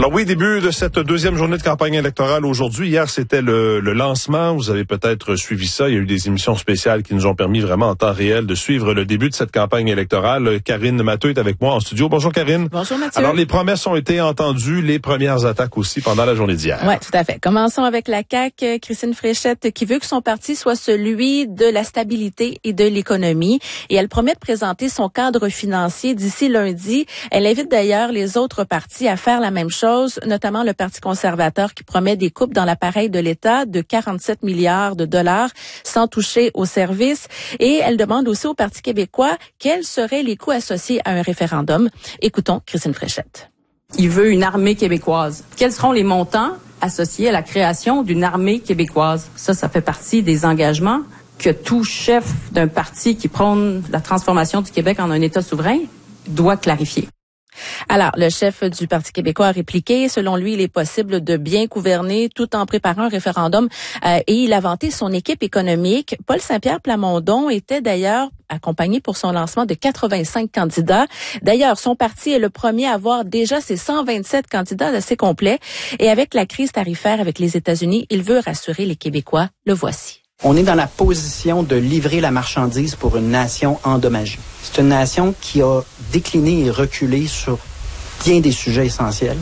Alors oui, début de cette deuxième journée de campagne électorale aujourd'hui. Hier, c'était le lancement. Vous avez peut-être suivi ça. Il y a eu des émissions spéciales qui nous ont permis vraiment en temps réel de suivre le début de cette campagne électorale. Karine Matteux est avec moi en studio. Bonjour Karine. Bonjour Mathieu. Alors les promesses ont été entendues, les premières attaques aussi pendant la journée d'hier. Oui, tout à fait. Commençons avec la CAQ, Christine Fréchette, qui veut que son parti soit celui de la stabilité et de l'économie. Et elle promet de présenter son cadre financier d'ici lundi. Elle invite d'ailleurs les autres partis à faire la même chose, notamment le Parti conservateur qui promet des coupes dans l'appareil de l'État de 47 milliards de dollars sans toucher aux services. Et elle demande aussi au Parti québécois quels seraient les coûts associés à un référendum. Écoutons Christine Fréchette. Il veut une armée québécoise. Quels seront les montants associés à la création d'une armée québécoise? Ça fait partie des engagements que tout chef d'un parti qui prône la transformation du Québec en un État souverain doit clarifier. Alors, le chef du Parti québécois a répliqué. Selon lui, il est possible de bien gouverner tout en préparant un référendum. Et il a vanté son équipe économique. Paul Saint-Pierre Plamondon était d'ailleurs accompagné pour son lancement de 85 candidats. D'ailleurs, son parti est le premier à avoir déjà ses 127 candidats assez complets. Et avec la crise tarifaire avec les États-Unis, il veut rassurer les Québécois. Le voici. On est dans la position de livrer la marchandise pour une nation endommagée. C'est une nation qui a décliné et reculé sur bien des sujets essentiels.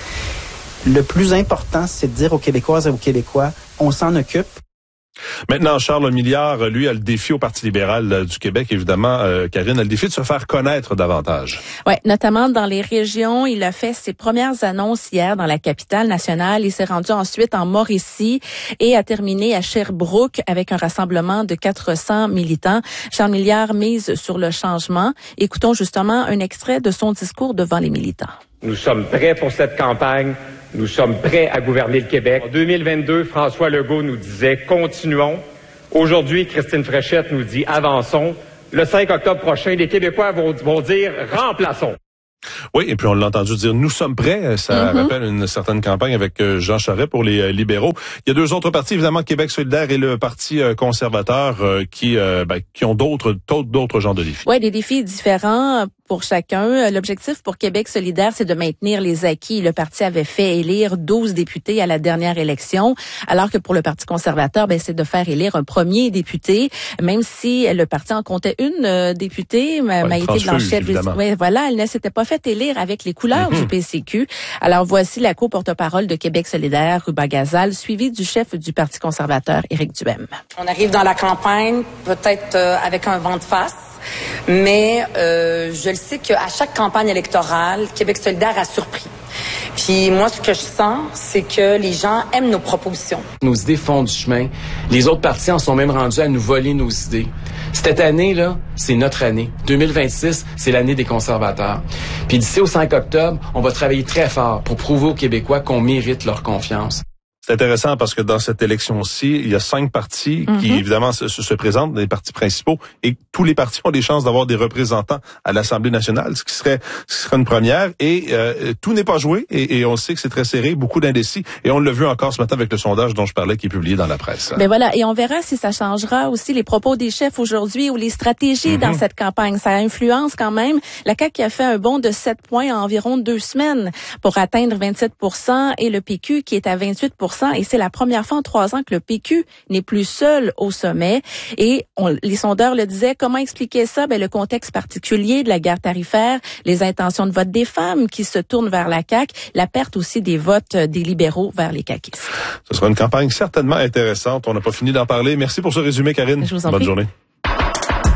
Le plus important, c'est de dire aux Québécoises et aux Québécois, on s'en occupe. Maintenant, Charles Milliard, lui, a le défi au Parti libéral du Québec, évidemment, Karine, a le défi de se faire connaître davantage. Oui, notamment dans les régions. Il a fait ses premières annonces hier dans la capitale nationale. Il s'est rendu ensuite en Mauricie et a terminé à Sherbrooke avec un rassemblement de 400 militants. Charles Milliard mise sur le changement. Écoutons justement un extrait de son discours devant les militants. Nous sommes prêts pour cette campagne. Nous sommes prêts à gouverner le Québec. En 2022, François Legault nous disait « Continuons ». Aujourd'hui, Christine Fréchette nous dit « Avançons ». Le 5 octobre prochain, les Québécois vont dire « Remplaçons ». Oui, et puis on l'a entendu dire « Nous sommes prêts ». Ça rappelle une certaine campagne avec Jean Charest pour les libéraux. Il y a deux autres partis, évidemment, Québec solidaire et le Parti conservateur qui ont d'autres genres de défis. Oui, des défis différents pour chacun. L'objectif pour Québec solidaire, c'est de maintenir les acquis. Le parti avait fait élire 12 députés à la dernière élection, alors que pour le Parti conservateur, c'est de faire élire un premier député, même si le parti en comptait une députée, Maïté Blanchette. Oui, voilà, elle ne s'était pas fait élire avec les couleurs du PCQ. Alors voici la co-porte-parole de Québec solidaire, Ruba Gazal, suivie du chef du Parti conservateur, Éric Duhem. On arrive dans la campagne, peut-être avec un vent de face. Mais je le sais qu'à chaque campagne électorale, Québec solidaire a surpris. Puis moi, ce que je sens, c'est que les gens aiment nos propositions. Nos idées font du chemin. Les autres partis en sont même rendus à nous voler nos idées. Cette année-là, c'est notre année. 2026, c'est l'année des conservateurs. Puis d'ici au 5 octobre, on va travailler très fort pour prouver aux Québécois qu'on mérite leur confiance. C'est intéressant parce que dans cette élection-ci, il y a 5 partis qui, évidemment, se présentent, des partis principaux, et tous les partis ont des chances d'avoir des représentants à l'Assemblée nationale, ce qui serait une première. Et tout n'est pas joué, et on sait que c'est très serré, beaucoup d'indécis. Et on l'a vu encore ce matin avec le sondage dont je parlais, qui est publié dans la presse. Ben voilà, et on verra si ça changera aussi les propos des chefs aujourd'hui ou les stratégies dans cette campagne. Ça influence quand même. La CAQ a fait un bond de 7 points en environ 2 semaines pour atteindre 27%, et le PQ qui est à 28%. Et c'est la première fois en 3 ans que le PQ n'est plus seul au sommet. Et les sondeurs le disaient, comment expliquer ça? Le contexte particulier de la guerre tarifaire, les intentions de vote des femmes qui se tournent vers la CAQ, la perte aussi des votes des libéraux vers les caquistes. Ce sera une campagne certainement intéressante. On n'a pas fini d'en parler. Merci pour ce résumé, Karine. Je vous en Bonne prie. journée.